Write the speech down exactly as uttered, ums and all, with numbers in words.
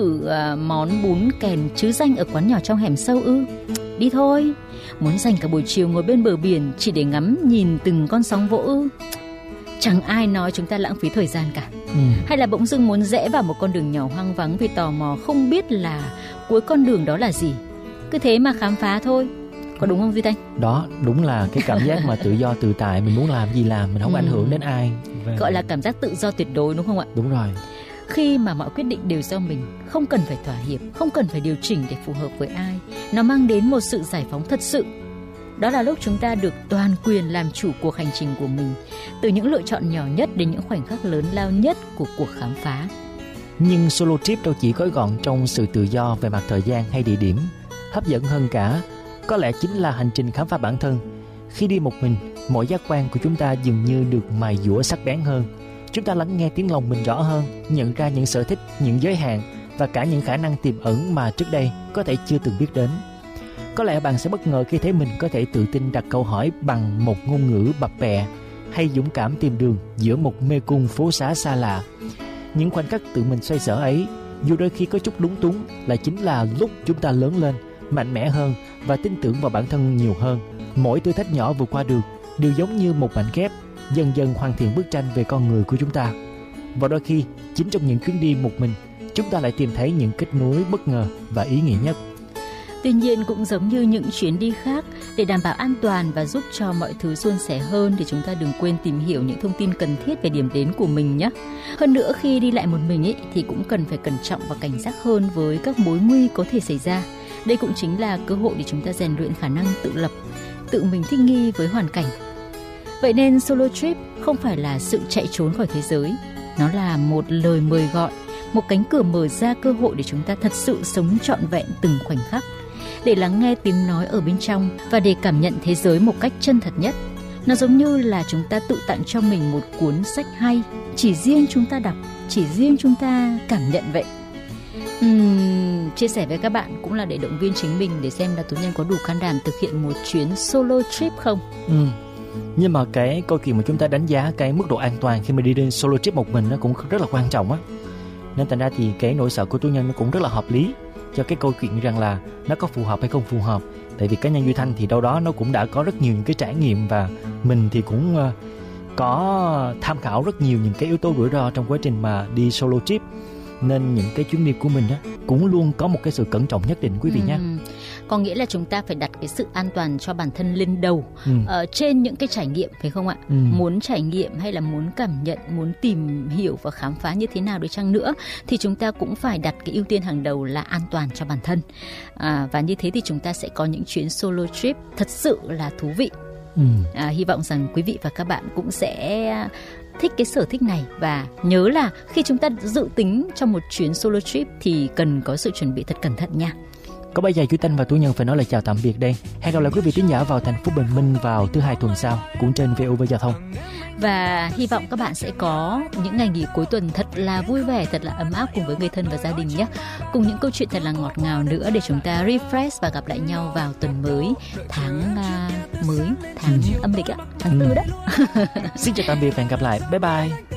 thử uh, món bún kèn chứ danh ở quán nhỏ trong hẻm sâu ư? Đi thôi. Muốn dành cả buổi chiều ngồi bên bờ biển chỉ để ngắm nhìn từng con sóng vỗ ư? Chẳng ai nói chúng ta lãng phí thời gian cả. ừ. Hay là bỗng dưng muốn rẽ vào một con đường nhỏ hoang vắng vì tò mò không biết là cuối con đường đó là gì. Cứ thế mà khám phá thôi. Có đúng không Duy Thanh? Đó, đúng là cái cảm giác mà tự do tự tại, mình muốn làm gì làm, mình không ừ. ảnh hưởng đến ai. Và... gọi là cảm giác tự do tuyệt đối, đúng không ạ? Đúng rồi. Khi mà mọi quyết định đều do mình, không cần phải thỏa hiệp, không cần phải điều chỉnh để phù hợp với ai, nó mang đến một sự giải phóng thật sự. Đó là lúc chúng ta được toàn quyền làm chủ cuộc hành trình của mình, từ những lựa chọn nhỏ nhất đến những khoảnh khắc lớn lao nhất của cuộc khám phá. Nhưng solo trip đâu chỉ gói gọn trong sự tự do về mặt thời gian hay địa điểm. Hấp dẫn hơn cả có lẽ chính là hành trình khám phá bản thân. Khi đi một mình, mọi giác quan của chúng ta dường như được mài dũa sắc bén hơn. Chúng ta lắng nghe tiếng lòng mình rõ hơn, nhận ra những sở thích, những giới hạn và cả những khả năng tiềm ẩn mà trước đây có thể chưa từng biết đến. Có lẽ bạn sẽ bất ngờ khi thấy mình có thể tự tin đặt câu hỏi bằng một ngôn ngữ bập bẹ, hay dũng cảm tìm đường giữa một mê cung phố xá xa lạ. Những khoảnh khắc tự mình xoay sở ấy, dù đôi khi có chút lúng túng, lại chính là lúc chúng ta lớn lên, mạnh mẽ hơn và tin tưởng vào bản thân nhiều hơn. Mỗi thử thách nhỏ vượt qua được đều giống như một mảnh ghép, dần dần hoàn thiện bức tranh về con người của chúng ta. Và đôi khi, chính trong những chuyến đi một mình, chúng ta lại tìm thấy những kết nối bất ngờ và ý nghĩa nhất. Tuy nhiên cũng giống như những chuyến đi khác, để đảm bảo an toàn và giúp cho mọi thứ suôn sẻ hơn thì chúng ta đừng quên tìm hiểu những thông tin cần thiết về điểm đến của mình nhé. Hơn nữa khi đi lại một mình ấy, thì cũng cần phải cẩn trọng và cảnh giác hơn với các mối nguy có thể xảy ra. Đây cũng chính là cơ hội để chúng ta rèn luyện khả năng tự lập, tự mình thích nghi với hoàn cảnh. Vậy nên solo trip không phải là sự chạy trốn khỏi thế giới, nó là một lời mời gọi, một cánh cửa mở ra cơ hội để chúng ta thật sự sống trọn vẹn từng khoảnh khắc, để lắng nghe tiếng nói ở bên trong và để cảm nhận thế giới một cách chân thật nhất. Nó giống như là chúng ta tự tặng cho mình một cuốn sách hay, chỉ riêng chúng ta đọc, chỉ riêng chúng ta cảm nhận vậy. Uhm, chia sẻ với các bạn cũng là để động viên chính mình, để xem là Tú Nhân có đủ can đảm thực hiện một chuyến solo trip không. Ừ. Nhưng mà cái câu chuyện mà chúng ta đánh giá cái mức độ an toàn khi mà đi đến solo trip một mình nó cũng rất là quan trọng á. Nên thành ra thì cái nỗi sợ của Tú Nhân nó cũng rất là hợp lý cho cái câu chuyện rằng là nó có phù hợp hay không phù hợp. Tại vì cá nhân Duy Thanh thì đâu đó nó cũng đã có rất nhiều những cái trải nghiệm, và mình thì cũng uh, có tham khảo rất nhiều những cái yếu tố rủi ro trong quá trình mà đi solo trip. Nên những cái chuyến đi của mình á cũng luôn có một cái sự cẩn trọng nhất định quý vị ừ. nhé. Có nghĩa là chúng ta phải đặt cái sự an toàn cho bản thân lên đầu ừ. ở trên những cái trải nghiệm, phải không ạ? Ừ. Muốn trải nghiệm hay là muốn cảm nhận, muốn tìm hiểu và khám phá như thế nào đi chăng nữa thì chúng ta cũng phải đặt cái ưu tiên hàng đầu là an toàn cho bản thân. À, và như thế thì chúng ta sẽ có những chuyến solo trip thật sự là thú vị. Ừ. À, hy vọng rằng quý vị và các bạn cũng sẽ thích cái sở thích này, và nhớ là khi chúng ta dự tính cho một chuyến solo trip thì cần có sự chuẩn bị thật cẩn thận nha. Có bây giờ Duy Thanh và Tú Nhân phải nói lời chào tạm biệt đây. Hẹn gặp lại quý vị thính giả vào thành phố Bình Minh vào thứ hai tuần sau, cũng trên vê o vê Giao thông. Và hy vọng các bạn sẽ có những ngày nghỉ cuối tuần thật là vui vẻ, thật là ấm áp cùng với người thân và gia đình nhé. Cùng những câu chuyện thật là ngọt ngào nữa để chúng ta refresh và gặp lại nhau vào tuần mới, tháng uh, mới, tháng ừ. âm lịch ạ, tháng tư đó. Xin chào tạm biệt và hẹn gặp lại. Bye bye.